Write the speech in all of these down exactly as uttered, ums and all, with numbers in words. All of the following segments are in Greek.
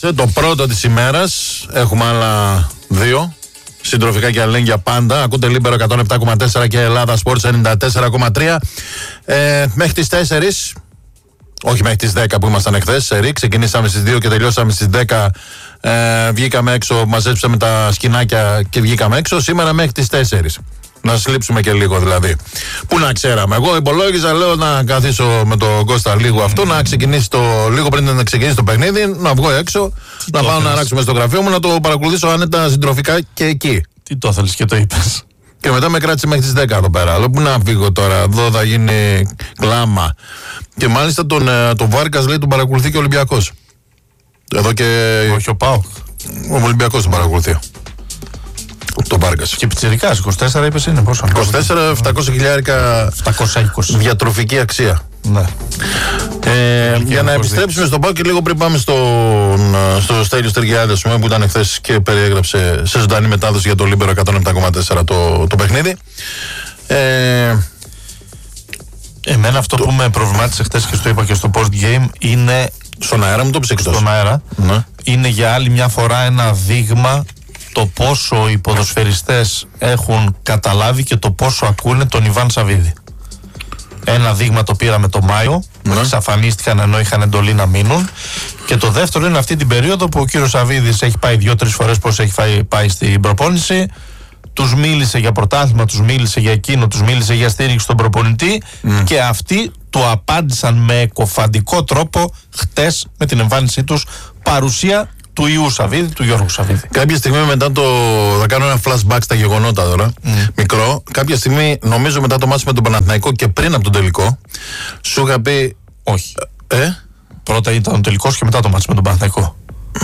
Σε το πρώτο της ημέρας έχουμε άλλα δύο. Συντροφικά και αλληλέγγυα πάντα. Ακούτε Λίμπερο εκατόν επτά κόμμα τέσσερα και Ελλάδα Sports ενενήντα τέσσερα κόμμα τρία. Ε, μέχρι τις τέσσερις, όχι μέχρι τις δέκα που ήμασταν εχθές, σε ξεκινήσαμε στις δύο και τελειώσαμε στις δέκα. Ε, βγήκαμε έξω, μαζέψαμε τα σκηνάκια και βγήκαμε έξω. Σήμερα μέχρι τις τέσσερις. Να σλίψουμε και λίγο δηλαδή. Πού να ξέραμε. Εγώ υπολόγιζα, λέω να καθίσω με τον Κώστα λίγο αυτό, να ξεκινήσει το, λίγο πριν να ξεκινήσει το παιχνίδι, να βγω έξω, τι να πάω να αράξουμε στο γραφείο μου, να το παρακολουθήσω άνετα συντροφικά και εκεί. Τι το ήθελες και το είπες. Και μετά με κράτησε μέχρι τις δέκα εδώ πέρα. Λέω, πού να φύγω τώρα, εδώ θα γίνει κλάμα. Και μάλιστα τον, τον Βάρκας λέει τον παρακολουθεί και ο Ολυμπιακός. Εδώ και. Όχι ο ΠΑΟΚ. Ο Ολυμπιακός τον παρακολουθεί. Το Βάρκας. Και πιτσιρικάς, είκοσι τέσσερα είπες είναι πόσο. είκοσι τέσσερα, επτακόσια χιλιάρικα επτακόσια είκοσι. Διατροφική αξία. Ναι. Ε, για να επιστρέψουμε στον ΠΑΟΚ και λίγο πριν πάμε στο, στο Στέλιο Στεργιάδη που ήταν χθες και περιέγραψε σε ζωντανή μετάδοση για το Λίμπερο εκατόν επτά κόμμα τέσσερα το, το παιχνίδι. Ε, Εμένα αυτό το... που με προβλημάτισε χθες και στο είπα και στο post game είναι. Στον αέρα μου το ψήξω. Στον αέρα. Ναι. Είναι για άλλη μια φορά ένα δείγμα το πόσο οι ποδοσφαιριστές έχουν καταλάβει και το πόσο ακούνε τον Ιβάν Σαββίδη. Ένα δείγμα το πήραμε το Μάιο, ναι. Εξαφανίστηκαν ενώ είχαν εντολή να μείνουν. Και το δεύτερο είναι αυτή την περίοδο που ο κύριος Σαββίδης έχει πάει δύο-τρεις φορές πως έχει πάει, πάει στην προπόνηση. Τους μίλησε για πρωτάθλημα, τους μίλησε για εκείνο, τους μίλησε για στήριξη στον προπονητή mm. και αυτοί του απάντησαν με εκοφαντικό τρόπο χτες με την εμφάνισή τους παρουσία του Ιού Σαββίδη, του Γιώργου Σαββίδη. Κάποια στιγμή μετά το. Θα κάνω ένα flashback στα γεγονότα τώρα. Mm. Μικρό. Κάποια στιγμή, νομίζω μετά το μάτς με τον Παναθηναϊκό και πριν από τον τελικό, σου είχα πει. Όχι. Ε? Πρώτα ήταν ο τελικός και μετά το μάτς με τον Παναθηναϊκό.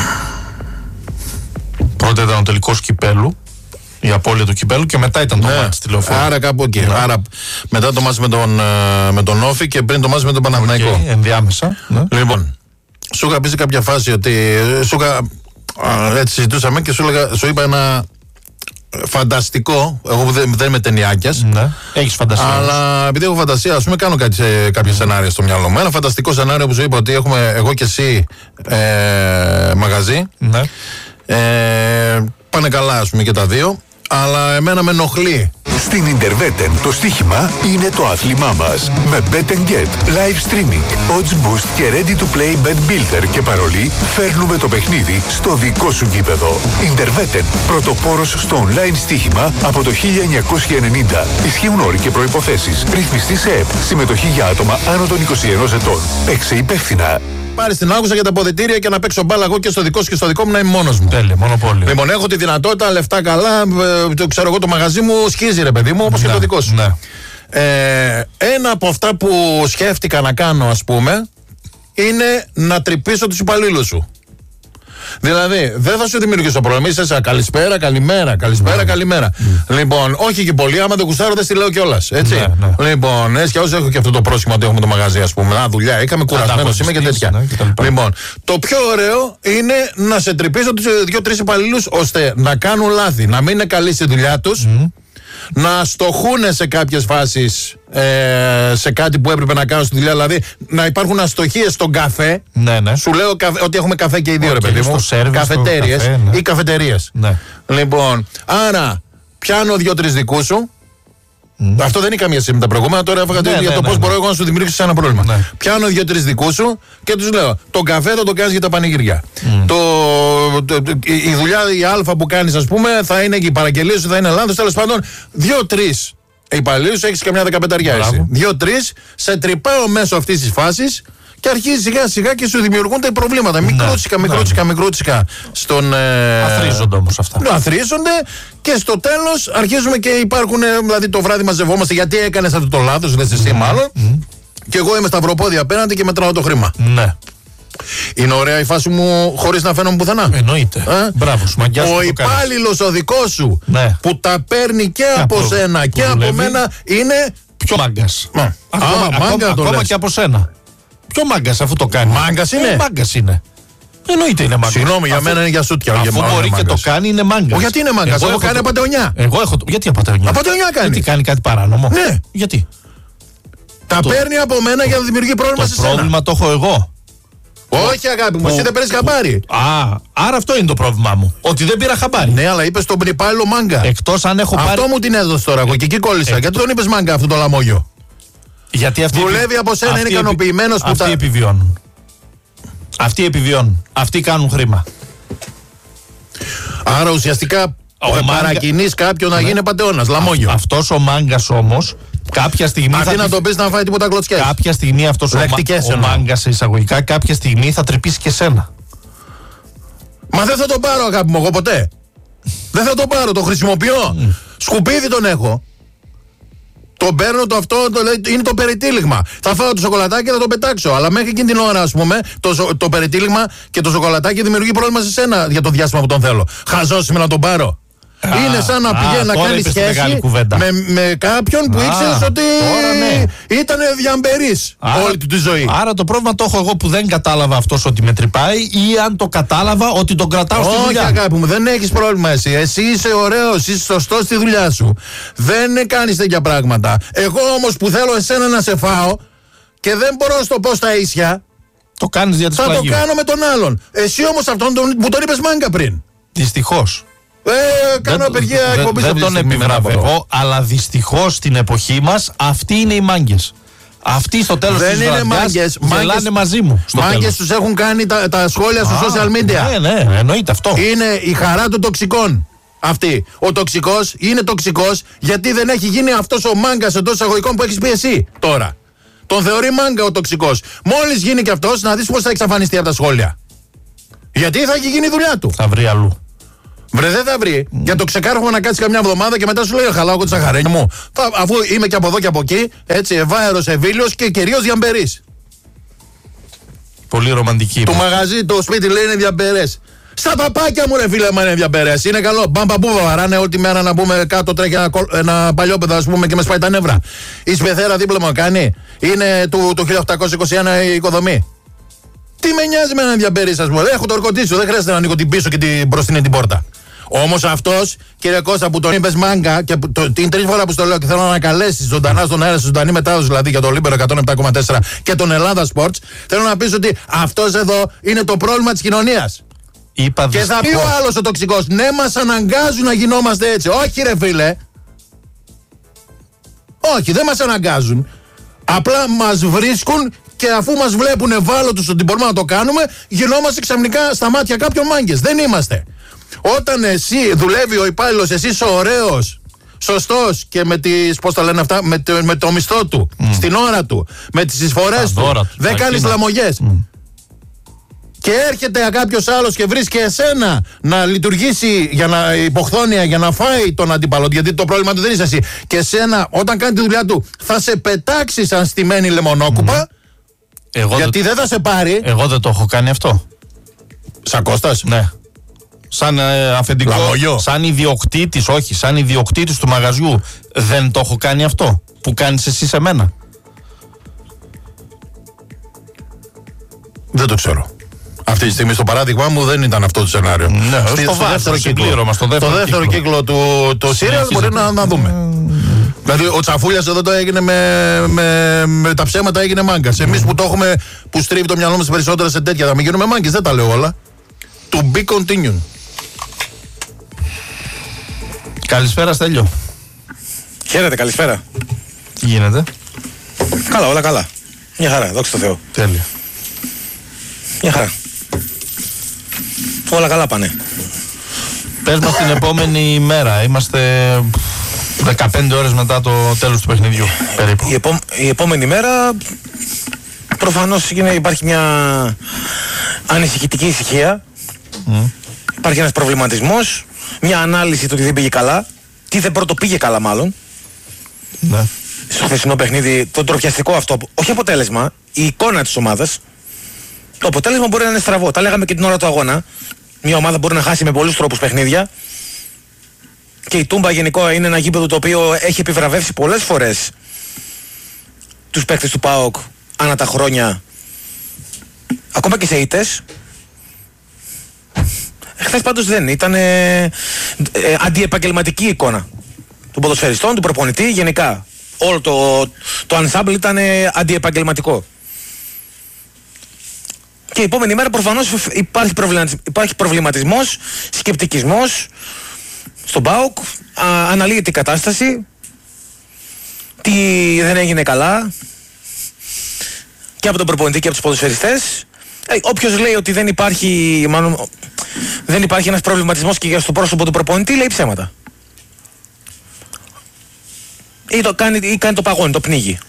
Πρώτα ήταν ο τελικός κυπέλου, η απώλεια του κυπέλου, και μετά ήταν το ναι. μάτς στη Λεωφόρο. Άρα κάπου εκεί. Ναι. Άρα μετά το μάτς με τον, με τον Όφη και πριν το μάτς με τον Παναθηναϊκό. Okay, ενδιάμεσα. Ναι. Λοιπόν. Σου είχα πει σε κάποια φάση ότι σου είχα, έτσι συζητούσαμε και σου, έλεγα, σου είπα ένα φανταστικό, εγώ που δεν, δεν είμαι ταινιάκιας. Ναι, έχεις φαντασία. Αλλά επειδή έχω φαντασία, ας πούμε, κάνω κάτι σε κάποια σενάρια στο μυαλό μου. Ένα φανταστικό σενάριο που σου είπα ότι έχουμε εγώ και εσύ ε, μαγαζί. Ναι. Ε, πάνε καλά, ας πούμε, και τα δύο. Αλλά εμένα με ενοχλεί. Στην Interwetten το στοίχημα είναι το άθλημά μας. Με Bet and Get, live streaming, odds boost και ready to play bet builder και παρολί, φέρνουμε το παιχνίδι στο δικό σου γήπεδο. Interwetten, πρωτοπόρος στο online στοίχημα από το χίλια εννιακόσια ενενήντα. Ισχύουν όροι και προϋποθέσεις. Ρυθμιστή σε ΕΠ. Συμμετοχή για άτομα άνω των είκοσι ενός ετών. Παίξε υπεύθυνα. Πάρει την άκουσα για τα αποδυτήρια και να παίξω μπάλα εγώ και στο δικό σου και στο δικό μου να είμαι μόνος μου. Τέλεια, μονοπόλιο. Λοιπόν, έχω τη δυνατότητα, λεφτά καλά, ε, το ξέρω εγώ, το μαγαζί μου σκίζει ρε παιδί μου, όπως ναι, και το δικό σου. Ναι. Ε, ένα από αυτά που σκέφτηκα να κάνω, ας πούμε, είναι να τρυπήσω τους υπαλλήλους σου. Δηλαδή, δεν θα σου δημιουργήσω πρόβλημα. Είσαι σαν καλησπέρα, καλημέρα, καλησπέρα, ναι, καλημέρα. Mm. Λοιπόν, όχι και πολύ, άμα δεν κουστάρω, δεν στη λέω κιόλας. Έτσι. Ναι, ναι. Λοιπόν, έτσι κι έχω και αυτό το πρόσχημα ότι έχουμε το μαγαζί, ας πούμε. Α, δουλειά, είχαμε κουρασμένο είμαι και τέτοια. Ναι, και λοιπόν, το πιο ωραίο είναι να σε τρυπήσω τους δύο-τρεις υπαλλήλους ώστε να κάνουν λάθη, να μην είναι καλοί στη δουλειά τους. Mm. Να στοχούν σε κάποιες φάσεις ε, σε κάτι που έπρεπε να κάνουν στη δουλειά. Δηλαδή να υπάρχουν αστοχίες στον καφέ. Ναι, ναι. Σου λέω καφέ, ότι έχουμε καφέ και οι δύο, okay, ρε παιδί μου. Καφετέριες καφέ, ναι, ή καφετερίες. Ναι. Λοιπόν, άρα πιάνω δύο-τρεις δικούς σου. Mm. Αυτό δεν είναι καμία σχέση με τα προηγούμενα. Τώρα έφαγα ναι, για το ναι, πώς ναι, μπορώ ναι. εγώ να σου δημιουργήσω ένα πρόβλημα. Ναι. Πιάνω δύο-τρεις δικούς σου και τους λέω: τον καφέ θα το κάνεις για τα πανηγύρια. Mm. Το, το, το, η δουλειά, η αλφα που κάνεις, ας πούμε, θα είναι και η παραγγελία σου, θα είναι λάθος. Τέλος πάντων, δύο-τρεις υπαλλήλους, έχεις καμιά δεκαπενταριά εσύ. Δύο-τρεις, σε τρυπάω μέσω αυτής της φάσης. Και αρχίζει σιγά σιγά και σου δημιουργούνται προβλήματα. Μικρούτσικα, μικρούτσικα, μικρούτσικα. Στον. Ε... Αθρίζονται όμως αυτά. Ναι, αθρίζονται και στο τέλος αρχίζουμε και υπάρχουν. Δηλαδή το βράδυ μαζευόμαστε γιατί έκανες αυτό το λάθος, λες εσύ mm. μάλλον. Mm. Και εγώ είμαι σταυροπόδι απέναντι και μετράω το χρήμα. Ναι. Είναι ωραία η φάση μου χωρίς να φαίνομαι πουθενά. Εννοείται. Ε? Μπράβο, σου μαγκιάζει. Ο υπάλληλος ο δικός σου ναι. που τα παίρνει και, και από, από σένα και δουλεύει. Από μένα είναι. Πιο μάγκας. Μα. Ακόμα, Α, μάγκα, ακόμα, ακόμα και από σένα. Ποιο μάγκας αφού το κάνει. Μάγκας είναι. Ε, μάγκας είναι. Εννοείται είναι μάγκας. Συγγνώμη, για μένα είναι για σούτια. Αφού για μπορεί και το κάνει, είναι μάγκας. Γιατί είναι μάγκας, εγώ, εγώ κάνει το... απατεωνιά. Εγώ έχω το... Γιατί απατεωνιά. Απατεωνιά κάνει. Γιατί κάνει κάτι παράνομο. Ναι. Γιατί. Τα το... παίρνει από μένα το... για να δημιουργεί πρόβλημα το σε σένα. Το πρόβλημα το έχω εγώ. Όχι, αγάπη μου, εσύ δεν παίρνει χαμπάρι. Α, άρα αυτό είναι το πρόβλημά μου. Ότι δεν πήρα χαμπάρι. Ναι, αλλά είπε τον υπάλληλο μάγκα. Εκτός αν έχω αυτό πάρει. μου την έδωσε τώρα εγώ και εκεί κόλλησα. Ε... Γιατί τον είπε μάγκα αυτό το λαμόγιο. Γιατί αυτοί δουλεύει από σένα, αυτοί είναι ικανοποιημένο που αυτοί τα. επιβιώνουν. Αυτοί επιβιώνουν. Αυτοί κάνουν χρήμα. Άρα ουσιαστικά παρακινείς κάποιον να ναι. γίνει πατεώνας, λαμόγιο. Αυτός ο μάγκας όμως κάποια στιγμή. Αντί θα να τον πεις να φάει τίποτα κλωτσιές. Κάποια στιγμή αυτός ο, ο, ο μάγκας εισαγωγικά κάποια στιγμή θα τρυπήσει και σένα. Μα δεν θα τον πάρω, αγάπη μου, εγώ ποτέ. Δεν θα τον πάρω, τον χρησιμοποιώ. Mm. Σκουπίδι τον έχω. Τον παίρνω το αυτό, το, είναι το περιτύλιγμα. Θα φάω το σοκολατάκι και θα το πετάξω. Αλλά μέχρι εκείνη την ώρα, ας πούμε, το, το περιτύλιγμα και το σοκολατάκι δημιουργεί πρόβλημα σε σένα για το διάστημα που τον θέλω. Χαζός είμαι να τον πάρω. Α, είναι σαν να πηγαίνει να κάνει σχέση με, με κάποιον που ήξερε ότι ναι. ήταν διαμπερής όλη του τη ζωή. Άρα το πρόβλημα το έχω εγώ που δεν κατάλαβα αυτός ότι με τρυπάει ή αν το κατάλαβα ότι τον κρατάω στη δουλειά. Όχι, αγάπη μου, δεν έχεις πρόβλημα εσύ. Εσύ είσαι ωραίος, είσαι σωστός στη δουλειά σου. Δεν κάνεις τέτοια πράγματα. Εγώ όμως που θέλω εσένα να σε φάω και δεν μπορώ να στο πω στα ίσια. Το κάνεις για τις θα πλαγίου. Το κάνω με τον άλλον. Εσύ όμως αυτόν που τον είπες μάγκα πριν. Δυστυχώς. Ε, κάνω απεργία εκπομπή. Δεν τον επιβραβεύω, αλλά δυστυχώς στην εποχή μας αυτοί είναι οι μάγκες. Αυτοί στο τέλος της βραδιάς γελάνε μαζί μου. Μάγκες τους έχουν κάνει τα, τα σχόλια στο social media. Ναι, ναι, εννοείται αυτό. Είναι η χαρά των τοξικών. Αυτή. Ο τοξικός είναι τοξικός γιατί δεν έχει γίνει αυτός ο μάγκας εντός εισαγωγικών που έχεις πει εσύ τώρα. Τον θεωρεί μάγκα ο τοξικός. Μόλις γίνει και αυτός, να δεις πώς θα εξαφανιστεί από τα σχόλια. Γιατί θα έχει γίνει η δουλειά του. Θα βρει αλλού. Βρε, δεν θα βρει. Mm. Για το ξεκάρχομαι να κάτσει καμιά εβδομάδα και μετά σου λέει: χαλάω εγώ τη σαχαρένια μου. Θα, αφού είμαι και από εδώ και από εκεί, έτσι, ευάερος, ευήλιος και κυρίως διαμπερής. Πολύ ρομαντική. Το μαγαζί, το σπίτι λέει είναι διαμπερές. Στα παπάκια μου, ρε φίλε, μα είναι διαμπερές. Είναι καλό. Μπαμπαμπού βαράνε όλη τη μέρα να πούμε κάτω, τρέχει ένα, ένα παλιόπαιδο, ας πούμε, και με σπάει τα νεύρα. Η σπεθέρα δίπλα μου κάνει. Είναι του, του χίλια οκτακόσια είκοσι ένα η οικοδομή. Τι με νοιάζει με έναν διαμπερή, σας πω. Έχω το ορκωτήσιο, δεν χρειάζεται να ανοίγω την πίσω και την μπροστινή την πόρτα. Όμως αυτός, κύριε Κώστα, που τον είπες μάγκα και το, την τρίτη φορά που στο λέω και θέλω να ανακαλέσεις ζωντανά στον αέρα, ζωντανή μετάδοση δηλαδή για το Λίμπερο εκατόν επτά κόμμα τέσσερα και τον Ελλάδα Sports, θέλω να πεις ότι αυτός εδώ είναι το πρόβλημα της κοινωνίας. Είπα και θα πει ο άλλος ο τοξικός, ναι, μας αναγκάζουν να γινόμαστε έτσι. Όχι, ρε φίλε. Όχι, δεν μας αναγκάζουν. Απλά μας βρίσκουν. Και αφού μας βλέπουν ευάλωτους ότι μπορούμε να το κάνουμε, γινόμαστε ξαφνικά στα μάτια κάποιων μάγκες. Δεν είμαστε. Όταν εσύ δουλεύει ο υπάλληλος, εσύ είσαι ωραίος, σωστός και με τις, πώς τα λένε αυτά, με το, με το μισθό του, mm. στην ώρα του, με τις εισφορές του, του, δεν κάνεις λαμογιές. Mm. Και έρχεται κάποιος άλλος και βρίσκει εσένα να λειτουργήσει για να υποχθόνια, για να φάει τον αντίπαλο, γιατί το πρόβλημα του δεν είσαι εσύ. Και εσένα, όταν κάνει τη δουλειά του, θα σε πετάξει σαν στημένη λεμονόκουπα. Mm. Εγώ γιατί δε... δεν θα σε πάρει. Εγώ δεν το έχω κάνει αυτό. Σαν Κώστας. Ναι. Σαν ε, αφεντικό. Λαμογιό. Σαν ιδιοκτήτης, όχι. Σαν ιδιοκτήτης του μαγαζιού. Δεν το έχω κάνει αυτό που κάνεις εσύ σε μένα. Δεν το ξέρω. Αυτή τη στιγμή στο παράδειγμά μου δεν ήταν αυτό το σενάριο. Ναι, Στη, στο, στο δεύτερο κύκλο. Στο δεύτερο, το δεύτερο κύκλο, κύκλο του το σύριαλ μπορεί να, να δούμε. Mm. Δηλαδή ο Τσαφούλιας εδώ το έγινε με, με, με τα ψέματα, έγινε μάγκας. Εμείς που το έχουμε, που στρίβει το μυαλό μας περισσότερα σε τέτοια, θα μην γίνουμε μάγκες, δεν τα λέω όλα. To be continued. Καλησπέρα, Στέλιο. Χαίρετε, καλησπέρα. Τι γίνεται? Καλά, όλα καλά. Μια χαρά, δόξα τω Θεώ. Τέλεια. Μια χαρά. Όλα καλά πάνε. Πες μας την επόμενη μέρα. Είμαστε δεκαπέντε ώρες μετά το τέλος του παιχνιδιού περίπου. Η, επό... η επόμενη μέρα προφανώς είναι, υπάρχει μια ανησυχητική ησυχία. Mm. Υπάρχει ένας προβληματισμός, μια ανάλυση του ότι δεν πήγε καλά. Τι δεν πρώτο πήγε καλά μάλλον. Ναι. Στο χθεσινό παιχνίδι, το τροπιαστικό αυτό, όχι αποτέλεσμα, η εικόνα της ομάδας. Το αποτέλεσμα μπορεί να είναι στραβό. Τα λέγαμε και την ώρα του αγώνα. Μια ομάδα μπορεί να χάσει με πολλούς τρόπους παιχνίδια. Και η Τούμπα γενικό είναι ένα γήπεδο το οποίο έχει επιβραβεύσει πολλές φορές τους παίκτες του ΠΑΟΚ ανά τα χρόνια. Ακόμα και σε ήττες. Χθες πάντως δεν ήταν ε, ε, αντιεπαγγελματική εικόνα των ποδοσφαιριστών, του προπονητή γενικά. Όλο το, το ensemble ήταν ε, αντιεπαγγελματικό. Και η επόμενη μέρα προφανώς υπάρχει, υπάρχει προβληματισμός, σκεπτικισμός στον ΠΑΟΚ, α, αναλύεται η κατάσταση, τι δεν έγινε καλά και από τον προπονητή και από τους ποδοσφαιριστές. Ε, όποιος λέει ότι δεν υπάρχει, μάλλον, δεν υπάρχει ένας προβληματισμός και στο πρόσωπο του προπονητή, λέει ψέματα. Ή, το κάνει, ή κάνει το παγόνι, το πνίγει.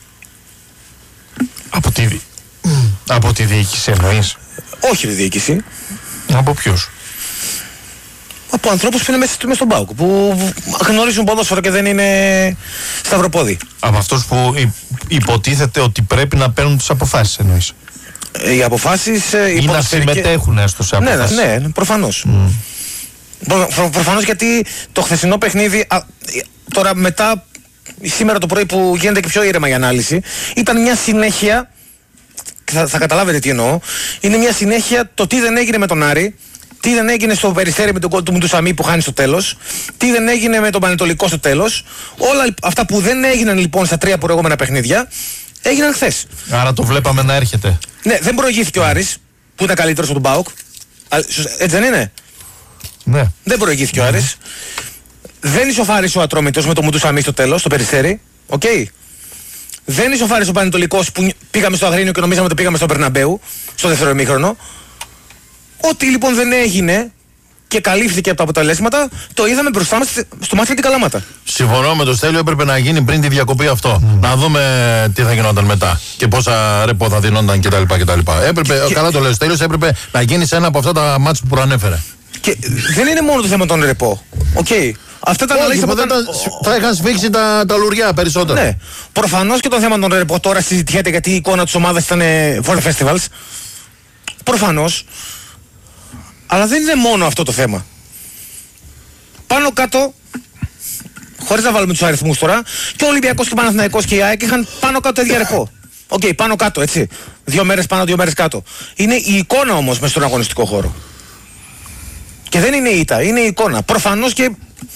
Από τη, από τη διοίκηση εννοείς? Όχι τη διοίκηση. Από ποιους? Από ανθρώπους που είναι μέσα, μέσα στον ΠΑΟΚ, που γνωρίζουν ποδόσφαιρο και δεν είναι σταυροπόδι. Από αυτούς που υποτίθεται ότι πρέπει να παίρνουν τις αποφάσεις εννοείς? Οι αποφάσεις... Ή να συμμετέχουν έστω σε αποφάσεις. Ναι, ναι, προφανώς. Mm. Προ, προ, προφανώς, γιατί το χθεσινό παιχνίδι, α, τώρα μετά, σήμερα το πρωί που γίνεται και πιο ήρεμα η ανάλυση, ήταν μια συνέχεια, θα, θα καταλάβετε τι εννοώ, είναι μια συνέχεια το τι δεν έγινε με τον Άρη, τι δεν έγινε στο Περιστέρι με τον κόλ του Μουντουσαμί που χάνει στο τέλος, τι δεν έγινε με τον Πανετολικό στο τέλος. Όλα αυτά που δεν έγιναν λοιπόν στα τρία προηγούμενα παιχνίδια, έγιναν χθες. Άρα το βλέπαμε να έρχεται. Ναι, δεν προηγήθηκε ο Άρης, που ήταν καλύτερος από τον ΠΑΟΚ. Έτσι δεν είναι? Ναι. Δεν προηγήθηκε mm. ο Άρης. Δεν ισοφάρισε ο Ατρόμητος με τον Μουντουσαμί στο τέλος, στο Περιστέρι. Οκ. Okay. Δεν ισοφάρισε ο Πανετολικός που πήγαμε στο Αγρίνιο και νομίζαμε ότι πήγαμε στο Περναμπέου, στο δεύτερο ημίχρονο. Ό,τι λοιπόν δεν έγινε και καλύφθηκε από τα αποτελέσματα, το είδαμε μπροστά μας στο μάτι με την Καλαμάτα. Συμφωνώ με το Στέλιο, έπρεπε να γίνει πριν τη διακοπή αυτό. Mm. Να δούμε τι θα γινόταν μετά και πόσα ρεπό θα δινόταν κτλ. κτλ. Έπρεπε, και, καλά το λέει ο Στέλιος, έπρεπε να γίνει σε ένα από αυτά τα μάτς που προανέφερε. Και δεν είναι μόνο το θέμα των ρεπό. Οκ. Okay. Αυτά τα αναλύσεις από όταν... Θα είχαν σφίξει τα, τα λουριά περισσότερο. Ναι. Προφανώς και το θέμα των ρεπό τώρα συζητιέται γιατί η εικόνα της ομάδας ήταν Fall Festivals. Προφανώς. Αλλά δεν είναι μόνο αυτό το θέμα. Πάνω κάτω, χωρίς να βάλουμε τους αριθμούς τώρα, και ο Ολυμπιακός και ο Παναθηναϊκός και η ΑΕΚ είχαν πάνω κάτω ίδια ρεπό. Οκ, okay, πάνω κάτω, έτσι. Δύο μέρες πάνω, δύο μέρες κάτω. Είναι η εικόνα όμως μες στον αγωνιστικό χώρο. Και δεν είναι η ήττα, είναι η εικόνα. Προφανώς και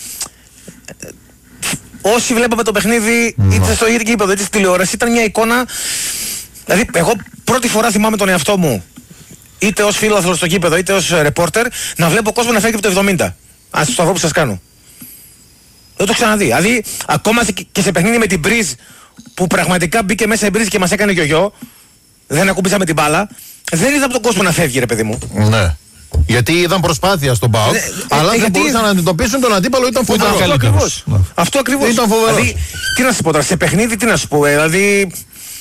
όσοι βλέπαμε το παιχνίδι, mm. είτε στο ίδιο γήπεδο είτε στη τηλεόραση, ήταν μια εικόνα. Δηλαδή, εγώ πρώτη φορά θυμάμαι τον εαυτό μου, είτε ως φίλαθλος στο γήπεδο είτε ως ρεπόρτερ, να βλέπω κόσμο να φεύγει από το εβδομήντα. Ας το σταυρό που σας κάνω. Δεν το ξαναδεί. Δηλαδή, ακόμα και σε παιχνίδι με την Μπριζ, που πραγματικά μπήκε μέσα η Μπριζ και μας έκανε γιογιό, δεν ακούμπησαμε την μπάλα, δεν είδα από τον κόσμο να φεύγει, ρε παιδί μου. Ναι. Γιατί είδαν προσπάθεια στον ΠΑΟΚ, ε, αλλά ε, δεν μπορούσαν να αντιμετωπίσουν τον αντίπαλο, ήταν φοβερό. Αυτό ακριβώς. Ναι. Αυτό ακριβώς. Ήταν φοβερό. Δηλαδή, τι να σου πω τώρα, σε παιχνίδι τι να σου πω, ε, δηλαδή.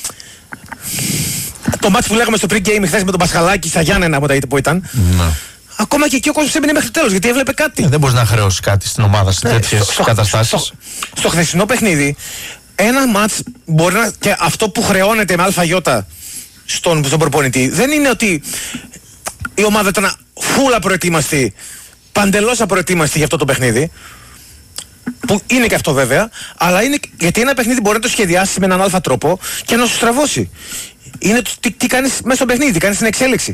Το μάτς που λέγαμε στο pre-game χθες με τον Πασχαλάκη στα Γιάννενα που ήταν. Ναι. Ακόμα και εκεί ο κόσμος έμεινε μέχρι το τέλος γιατί έβλεπε κάτι. Ε, δεν μπορείς να χρεώσεις κάτι στην ομάδα σε ναι, τέτοιες στο, καταστάσεις. Στο, στο, στο χθεσινό παιχνίδι, ένα μάτς μπορεί να. Και αυτό που χρεώνεται με ΑΙ στον, στον προπονητή δεν είναι ότι η ομάδα ήταν φούλα προετοίμαστη, παντελώς απροετοίμαστη για αυτό το παιχνίδι. Που είναι και αυτό βέβαια, αλλά είναι γιατί ένα παιχνίδι μπορεί να το σχεδιάσει με έναν αλφα τρόπο και να σου στραβώσει. Είναι το τι, τι κάνεις μέσα στο παιχνίδι, τι κάνεις στην εξέλιξη.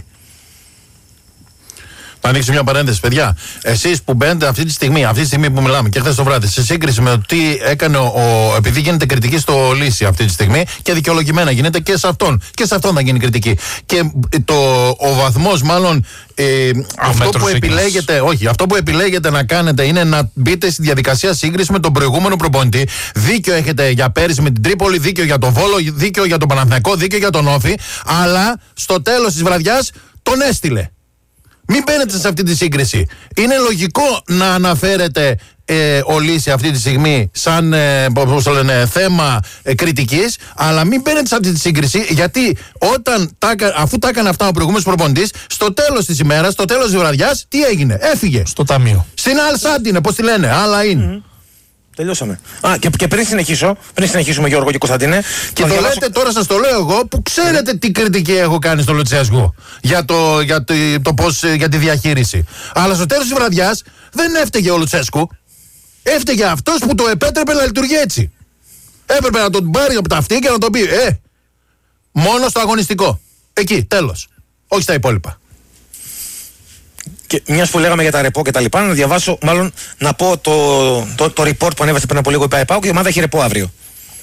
Να ανοίξω μια παρένθεση, παιδιά. Εσείς που μπαίνετε αυτή τη στιγμή, αυτή τη στιγμή που μιλάμε και χθες το βράδυ, σε σύγκριση με το τι έκανε ο. Επειδή γίνεται κριτική στο Λύση αυτή τη στιγμή και δικαιολογημένα γίνεται και σε αυτόν. Και σε αυτόν θα γίνει κριτική. Και το, ο βαθμός, μάλλον. Ε, αυτό που επιλέγετε, όχι, αυτό που επιλέγετε να κάνετε είναι να μπείτε στη διαδικασία σύγκριση με τον προηγούμενο προπονητή. Δίκιο έχετε για πέρυσι με την Τρίπολη, δίκιο για τον Βόλο, δίκιο για τον Παναθηναϊκό, δίκιο για τον Όφη. Αλλά στο τέλος της βραδιάς τον έστειλε. Μην μπαίνετε σε αυτή τη σύγκριση. Είναι λογικό να αναφέρετε ε, ο Λύση αυτή τη στιγμή σαν ε, πώς το λένε, θέμα ε, κριτικής, αλλά μην μπαίνετε σε αυτή τη σύγκριση, γιατί όταν τα, αφού τα έκανε αυτά ο προηγούμενος προπονητής, στο τέλος της ημέρας, στο τέλος της βραδιάς, τι έγινε? Έφυγε. Στο ταμείο. Στην Αλσάντινε, πώς τη λένε, άλλα είναι. Mm-hmm. Τελειώσαμε. Α, και, και πριν συνεχίσω, πριν συνεχίσουμε Γιώργο και Κωνσταντίνε. Και το διαβάσω... λέτε τώρα, σας το λέω εγώ, που ξέρετε τι κριτική έχω κάνει στο Λουτσέσκου για, το, για, το, το πώς, για τη διαχείριση. Αλλά στο τέλος της βραδιάς δεν έφταιγε ο Λουτσέσκου. Έφταιγε αυτός που το επέτρεπε να λειτουργεί έτσι. Έπρεπε να τον πάρει από τα αυτή και να τον πει, ε, μόνο στο αγωνιστικό. Εκεί, τέλος. Όχι στα υπόλοιπα. Και μιας που λέγαμε για τα ρεπό και τα λοιπά, να διαβάσω, μάλλον να πω το, το, το report που ανέβασε πριν από λίγο η ΠΑΕΠΑΟ και η ομάδα έχει ρεπό αύριο.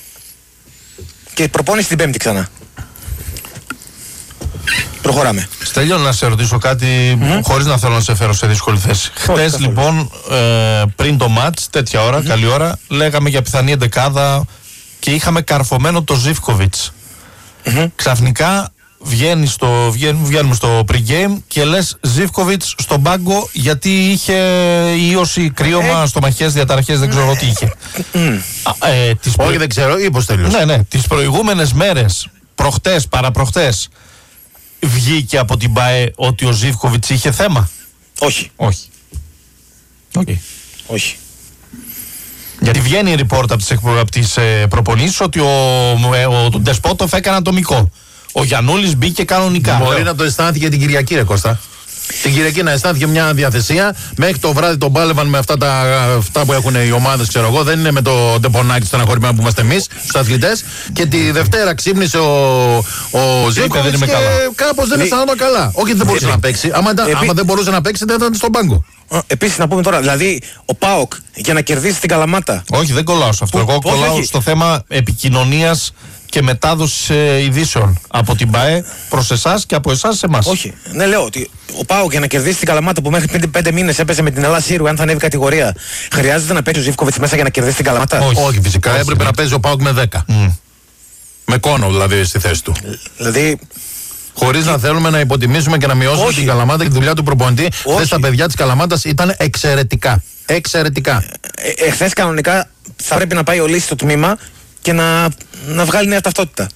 Και προπόνηση την Πέμπτη ξανά. Προχωράμε. Στέλιο, να σε ρωτήσω κάτι mm-hmm. χωρίς να θέλω να σε φέρω σε δύσκολη θέση. Χτες λοιπόν, ε, πριν το μάτς, τέτοια ώρα, mm-hmm. καλή ώρα, λέγαμε για πιθανή εντεκάδα και είχαμε καρφωμένο το Ζίβκοβιτς. Mm-hmm. Ξαφνικά βγαίνει στο, βγαίνουμε, βγαίνουμε στο pre-game και λες Ζίβκοβιτς στον πάγκο γιατί είχε ίωση, κρύωμα, ε, στομαχές, διαταραχές, δεν ξέρω τι είχε. Mm. Ε, τις προ... Όχι, δεν ξέρω, ή πώς τελείωσε. Ναι, ναι, τις προηγούμενες μέρες, προχτές, παραπροχτές, βγήκε από την ΠΑΕ ότι ο Ζίβκοβιτς είχε θέμα? Όχι. Όχι. Okay. Όχι. Γιατί βγαίνει η report από τις, από τις ε, προπονήσεις ότι ο, ε, ο, ο Ντεσπότοφ έκανε ατομικό. Ο Γιαννούλης μπήκε κανονικά. Μπορεί να το αισθάνθηκε την Κυριακή, ρε Κώστα. Την Κυριακή να αισθάνθηκε μια διαθεσία. Μέχρι το βράδυ τον πάλευαν με αυτά, τα, αυτά που έχουν οι ομάδες, ξέρω εγώ. Δεν είναι με το ντεπονάκι στεναχωρημένο που είμαστε εμείς, τους αθλητές. Και τη Δευτέρα ξύπνησε ο, ο Ζίβκοβιτς και κάπως δεν αισθανόταν καλά. Όχι, δεν μπορούσε να παίξει. Άμα, Επί... άμα δεν μπορούσε να παίξει, δεν ήταν στον πάγκο. Επίσης να πούμε τώρα, δηλαδή ο ΠΑΟΚ για να κερδίσει την Καλαμάτα. Όχι, δεν κολλάω σε αυτό. Που, Εγώ κολλάω όχι. στο θέμα επικοινωνίας και μετάδοση ε, ειδήσεων από την ΠΑΕ προς εσάς και από εσάς σε εμάς. Όχι. Ναι, λέω ότι ο ΠΑΟΚ για να κερδίσει την Καλαμάτα που μέχρι πέντε, πέντε μήνες έπαιζε με την Ελλάδα Σύρου, αν θα ανέβει κατηγορία, χρειάζεται να παίξει ο Ζίβκοβιτς μέσα για να κερδίσει την Καλαμάτα? Όχι, Όχι φυσικά. Όχι, έπρεπε ναι. να παίζει ο ΠΑΟΚ με δέκα. Mm. Με κόνο δηλαδή στη θέση του. Δηλαδή. Χωρίς να θέλουμε να υποτιμήσουμε και να μειώσουμε Όχι. την Καλαμάτα και τη δουλειά του προπονητή. Χθες τα παιδιά της Καλαμάτας ήταν εξαιρετικά. Εξαιρετικά. Ε, Εχθές κανονικά θα πρέπει να πάει ο Λύσης στο τμήμα και να, να βγάλει νέα ταυτότητα.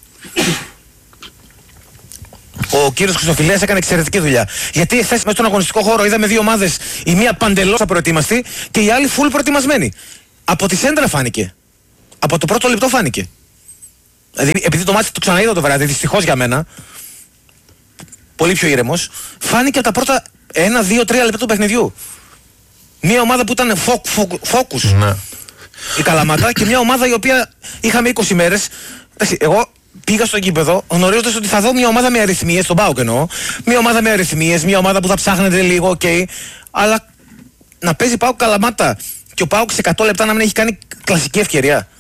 Ο κύριος Χρυστοφυλέας έκανε εξαιρετική δουλειά. Γιατί εχθές μέσα στον αγωνιστικό χώρο είδαμε δύο ομάδες, η μία παντελώς απροετοίμαστη και η άλλη full προετοιμασμένη. Από τη σέντρα φάνηκε. Από το πρώτο λεπτό φάνηκε. Δηλαδή, επειδή το μάτι το ξαναείδα το βράδυ, δυστυχώς για μένα, πολύ πιο ήρεμος, φάνηκε από τα πρώτα ένα, δύο, τρία λεπτά του παιχνιδιού. Μια ομάδα που ήταν focus. Ναι. Η Καλαμάτα και μια ομάδα η οποία είχαμε είκοσι μέρες. Εγώ πήγα στο γήπεδο γνωρίζοντας ότι θα δω μια ομάδα με αριθμίες, τον ΠΑΟΚ εννοώ. Μια ομάδα με αριθμίες, μια ομάδα που θα ψάχνεται λίγο, οκ. Okay, αλλά να παίζει ΠΑΟΚ Καλαμάτα και ο ΠΑΟΚ σε εκατό λεπτά να μην έχει κάνει κλασική ευκαιρία.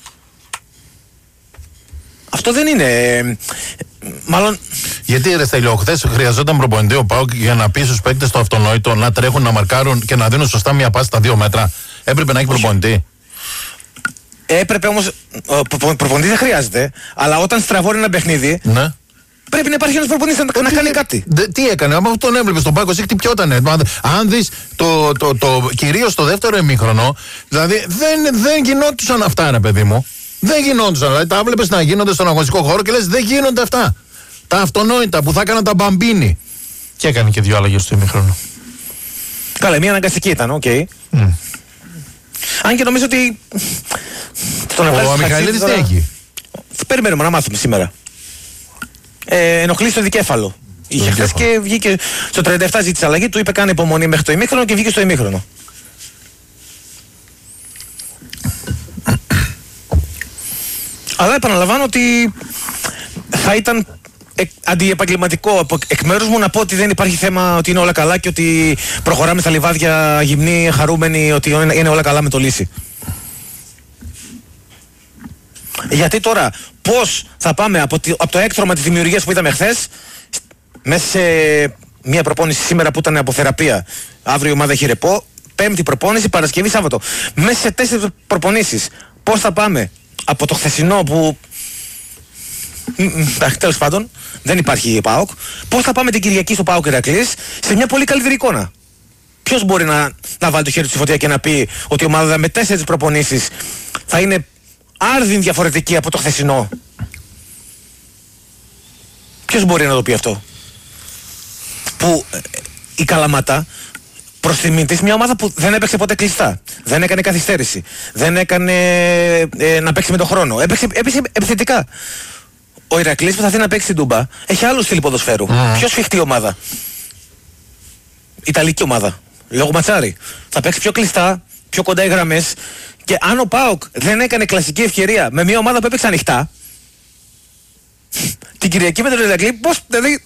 Αυτό δεν είναι. Μάλλον. Γιατί ρε Στέλιο, χθες χρειαζόταν προπονητή ο ΠΑΟΚ για να πει στους παίκτες το αυτονόητο, να τρέχουν, να μαρκάρουν και να δίνουν σωστά μια πάση στα δύο μέτρα? Έπρεπε να έχει προπονητή. Έπρεπε όμως. Προ, προπονητή δεν χρειάζεται, αλλά όταν στραβώνει ένα παιχνίδι. Ναι. Πρέπει να υπάρχει ένας προπονητής να, να κάνει κάτι. Δε, τι έκανε, άμα τον έβλεπε στον πάγκο, εσύ χτυπιότανε. Αν δεις το, το, το, το, κυρίως το δεύτερο ημίχρονο, δηλαδή δεν, δεν γινόντουσαν αυτά, ρε παιδί μου. Δεν γινόντουσαν. Δηλαδή τα βλέπεις να γίνονται στον αγωνιστικό χώρο και λες δεν γίνονται αυτά. Τα αυτονόητα που θα έκαναν τα μπαμπίνι. Και έκανε και δύο αλλαγές στο ημίχρονο. Καλά, μία αναγκαστική ήταν, οκ. Okay. Mm. Αν και νομίζω ότι. Ο Μιχαηλίδης τι έχει? Περιμένουμε να μάθουμε σήμερα. Ε, ενοχλεί στο δικέφαλο. Είχε χθες και βγήκε στο τριάντα επτά, ζήτησε αλλαγή, του είπε κάνε υπομονή μέχρι το ημίχρονο και βγήκε στο ημίχρονο. Αλλά επαναλαμβάνω ότι θα ήταν εκ, αντιεπαγγελματικό από εκ μέρους μου να πω ότι δεν υπάρχει θέμα, ότι είναι όλα καλά και ότι προχωράμε στα λιβάδια γυμνοί, χαρούμενοι, ότι είναι όλα καλά με το Λύση. Γιατί τώρα πώς θα πάμε από, τη, από το έκτρωμα της δημιουργίας που είδαμε χθες μέσα σε μια προπόνηση σήμερα που ήταν από θεραπεία, αύριο η ομάδα έχει ρεπό, πέμπτη προπόνηση, Παρασκευή, Σάββατο, μέσα σε τέσσερις προπονήσεις πώς θα πάμε από το χθεσινό που τέλος πάντων δεν υπάρχει ΠΑΟΚ, πώς θα πάμε την Κυριακή στο ΠΑΟΚ Ηρακλής σε μια πολύ καλύτερη εικόνα? Ποιος μπορεί να, να βάλει το χέρι του στη φωτιά και να πει ότι η ομάδα με τέσσερις προπονήσεις θα είναι άρδιν διαφορετική από το χθεσινό? Ποιος μπορεί να το πει αυτό? Που ε, η Καλαμάτα προς τιμή της, μια ομάδα που δεν έπαιξε ποτέ κλειστά, δεν έκανε καθυστέρηση, δεν έκανε ε, να παίξει με τον χρόνο, έπαιξε, έπαιξε επιθετικά. Ο Ηρακλής που θα θέλει να παίξει την Τούμπα έχει άλλο στυλ ποδοσφαίρου. Mm. Πιο σφιχτή ομάδα. Ιταλική ομάδα. Λόγω Ματσάρη. Θα παίξει πιο κλειστά, πιο κοντά οι γραμμές. Και αν ο ΠΑΟΚ δεν έκανε κλασική ευκαιρία με μια ομάδα που έπαιξε ανοιχτά, την Κυριακή με τον Ηρακλή, πώς, δηλαδή.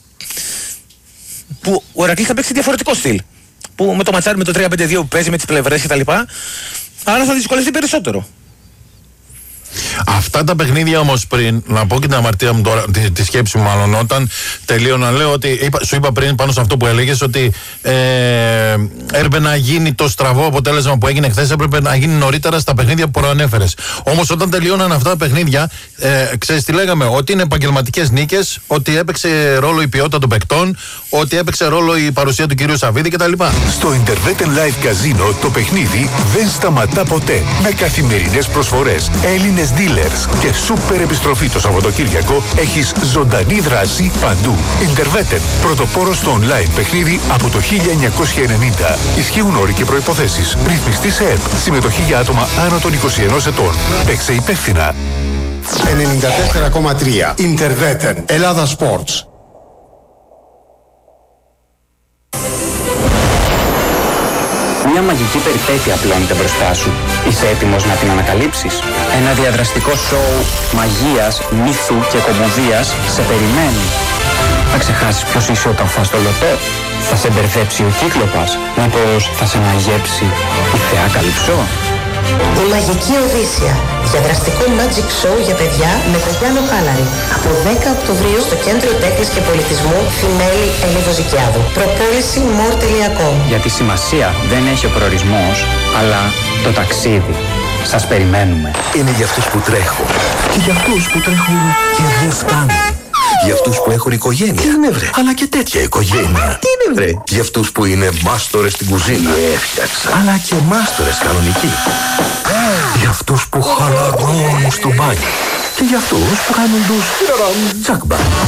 Που ο Ηρακλής θα παίξει διαφορετικό στυλ. Που με το Ματσάρι με το τρία πέντε δύο που παίζει με τις πλευρές κτλ. Άρα θα δυσκολευτεί περισσότερο. Αυτά τα παιχνίδια όμως πριν, να πω και την αμαρτία μου τώρα, τη, τη σκέψη μου μάλλον, όταν τελείωνα, λέω ότι είπα, σου είπα πριν πάνω σε αυτό που έλεγες ότι ε, έπρεπε να γίνει το στραβό αποτέλεσμα που έγινε χθες, έπρεπε να γίνει νωρίτερα στα παιχνίδια που προανέφερες. Όμως όταν τελείωναν αυτά τα παιχνίδια, ε, ξέρεις τι λέγαμε, ότι είναι επαγγελματικές νίκες, ότι έπαιξε ρόλο η ποιότητα των παικτών, ότι έπαιξε ρόλο η παρουσία του κυρίου Σαββίδη κτλ. Στο Interveten Live Casino το παιχνίδι δεν σταματά ποτέ. Με καθημερινές προσφορές, Έλληνες dealers και σούπερ επιστροφή το Σαββατοκύριακο, έχεις ζωντανή δράση παντού. Interveten, πρωτοπόρος στο online παιχνίδι από το χίλια εννιακόσια ενενήντα. Ισχύουν όροι και προϋποθέσεις. Ρυθμιστή σε ΕΠ. Συμμετοχή για άτομα άνω των είκοσι ενός ετών. Παίξε υπεύθυνα. ενενήντα τέσσερα κόμμα τρία Interveten, Ελλάδα Sports. Μια μαγική περιπέτεια απλώνεται μπροστά σου. Είσαι έτοιμος να την ανακαλύψεις? Ένα διαδραστικό σοου μαγείας, μύθου και κομμωδίας σε περιμένει. Θα ξεχάσεις ποιος είσαι όταν φας το λωτό? Θα σε μπερδέψει ο κύκλοπας? Μήπως θα σε μαγέψει η θεά Καλυψό? Η Μαγική Οδύσσια. Διαδραστικό magic show για παιδιά με τον Γιάννο Χάλαρη. Από δέκα Οκτωβρίου στο Κέντρο Τέχνης και Πολιτισμού Φινέλη Ελιδοζικιάδου. Προπόληση more τελεία com. Γιατί σημασία δεν έχει ο προορισμός, αλλά το ταξίδι. Σας περιμένουμε. Είναι για αυτούς που τρέχουν. Και για αυτούς που τρέχουν και δεν φτάνουν. Για αυτούς που έχουν οικογένεια. Τι είναι βρε? Αλλά και τέτοια οικογένεια. Τι είναι βρε? Για αυτούς που είναι μάστορες στην κουζίνα. Έφτιαξα. Αλλά και μάστορες κανονικοί. Για αυτούς που χαλαρώνουν στο μπάνιο. Και για αυτούς που κάνουν τους τσακμπάν.